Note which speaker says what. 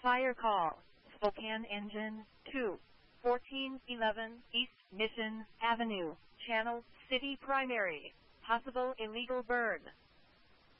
Speaker 1: Fire call. Spokane Engine 2. 1411 East Mission Avenue. Channel City Primary. Possible illegal burn.